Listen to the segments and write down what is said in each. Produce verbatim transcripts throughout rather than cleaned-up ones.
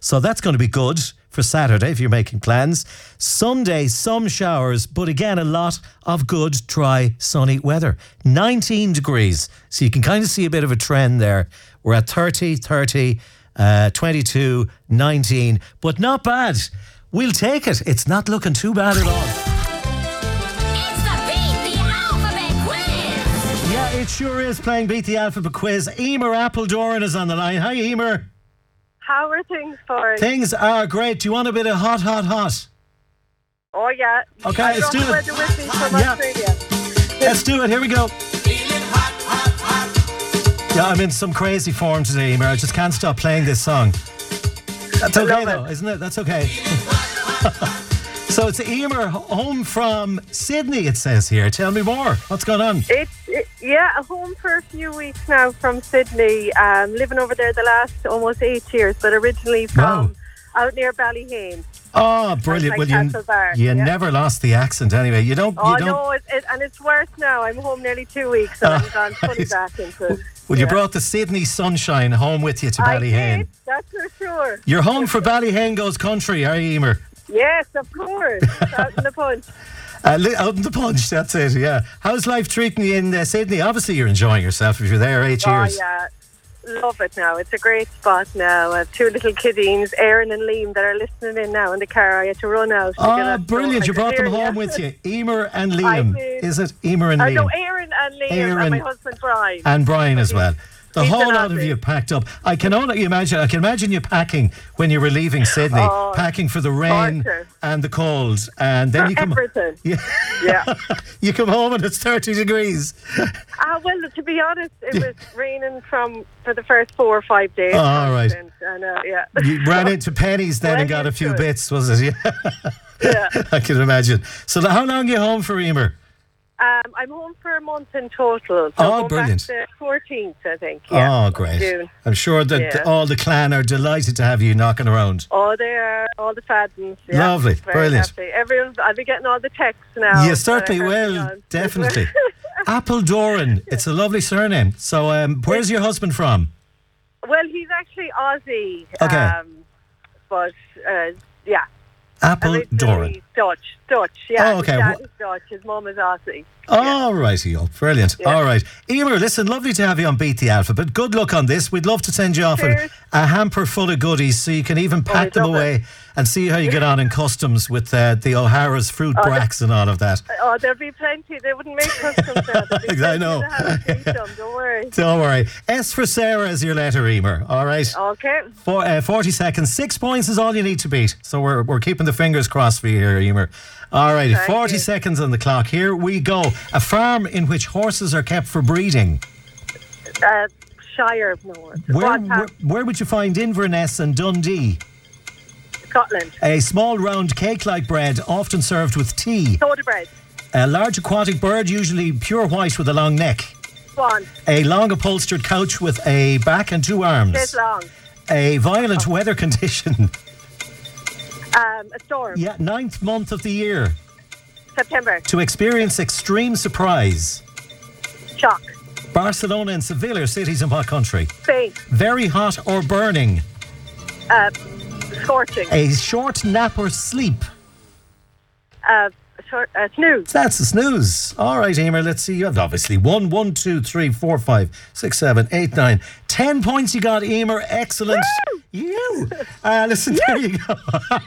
So that's going to be good for Saturday if you're making plans. Sunday, some showers, but again, a lot of good, dry, sunny weather. nineteen degrees. So you can kind of see a bit of a trend there. We're at thirty, thirty, uh, twenty-two, nineteen, but not bad. We'll take it. It's not looking too bad at all. It's the Beat the Alphabet Quiz. Yeah, it sure is playing Beat the Alphabet Quiz. Emer Appledoran is on the line. Hi, Emer. How are things for? Things are great. Do you want a bit of hot, hot, hot? Oh, yeah. Okay, I let's do brought it. the weather with me from Yeah. Australia. Let's do it. Here we go. Yeah, I'm in some crazy form today, Emer. I just can't stop playing this song. That's okay, though, isn't it? That's okay. So it's Emer, home from Sydney, it says here. Tell me more. What's going on? It's, it, yeah, home for a few weeks now from Sydney. Um, living over there the last almost eight years, but originally from Wow. out near Ballyhane. Oh, brilliant. Like Well, you, Castlebar, you yeah. never lost the accent anyway. You don't... Oh, you don't no, it, it, and it's worse now. I'm home nearly two weeks, and I'm gone fully back into it. Well, you Yeah. brought the Sydney sunshine home with you to I Ballyhane. did, that's for sure. You're home for Ballyhane Goes Country, are you, Emer? Yes, of course. Out in the punch. Uh, li- out in the punch, that's it, yeah. How's life treating you in uh, Sydney? Obviously you're enjoying yourself if you're there eight Oh, years. yeah. Love it now. It's a great spot now. I have two little kiddies, Erin and Liam, that are listening in now in the car. I had to run out. to get Oh, out, so brilliant. I You could brought them hear home you. with you. Emer and I Liam. did. Is it Emer and Uh, Liam? no, Erin and Liam Aaron and my husband Brian. And Brian as well. The He's whole an lot of Aussie. you packed up. I can only imagine. I can imagine you packing when you were leaving Sydney, Oh, packing for the rain torture. and the cold, and then you come. Everything. Yeah, Yeah. you come home and it's thirty degrees. Ah, well, to be honest, it was raining from for the first four or five days. Oh, all right. And, and, uh, yeah. You ran into Penny's then Well and got a used few to it. bits, was it? Yeah, Yeah. I can imagine. So, how long are you home for, Emer? Um, I'm home for a month in total. So Oh, going brilliant. Back to fourteenth, I think. Yeah, Oh, great. June. I'm sure that Yeah. all the clan are delighted to have you knocking around. Oh, they are all the fads. Yeah, Lovely, very brilliant. Happy. Everyone, I'll be getting all the texts now. You that certainly I heard will, on. definitely. Appledoran, it's a lovely surname. So, um, where's your husband from? Well, he's actually Aussie. Okay. Um, but uh, yeah, Appledoran. originally Dutch. Dutch. Yeah. Oh, okay. His dad Wh- is Dutch. His mum is Aussie. All righty, oh, brilliant. Yeah. All right. Emer, listen, lovely to have you on Beat the Alphabet. Good luck on this. We'd love to send you off a, Cheers. a hamper full of goodies so you can even pack I'd them love away and see how you get on in customs with uh, the O'Hara's fruit Oh, bracks and all of that. Oh, there'll be plenty. They wouldn't make customs now. There'll be I plenty know. to have to eat them, don't worry. Don't worry. S for Sarah is your letter, Emer. All right. Okay. For, uh, forty seconds. Six points is all you need to beat. So we're, we're keeping the fingers crossed for you here, Emer. All righty. Thank forty you. seconds on the clock. Here we go. A farm in which horses are kept for breeding. Uh, Shire, no. Where, What, where, where would you find Inverness and Dundee? Scotland. A small round cake-like bread, often served with tea. Soda bread. A large aquatic bird, usually pure white with a long neck. Swan. A long upholstered couch with a back and two arms. This long. A violent weather condition. Um, a storm. Yeah, ninth month of the year. September. To experience extreme surprise. Shock. Barcelona and Seville are cities in what country? Spain. Very hot or burning. Uh, scorching. A short nap or sleep. Uh, short, uh, snooze. That's a snooze. All right, Emer, let's see. You have obviously one, one, two, three, four, five, six, seven, eight, nine. Ten points you got, Emer. Excellent. Woo! You. Uh, listen, there you go.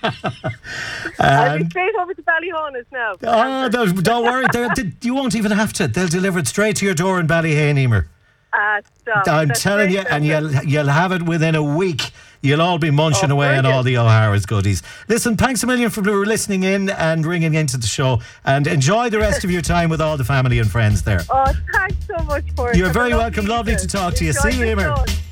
I'll um, be straight over to Ballyhonus now. oh, don't, don't worry. They're- they- you won't even have to. They'll deliver it straight to your door in Ballyhane, Emer. Uh, stop. I'm That's telling great, you, and isn't it? you'll you'll have it within a week. You'll all be munching Oh, away on brilliant. all the O'Hara's goodies. Listen, thanks a million for listening in and ringing into the show, and enjoy the rest of your time with all the family and friends there. Oh, thanks so much for it. You're Have a very lovely welcome. Lovely to evening. talk to you. Enjoy See you, the Emer. sun.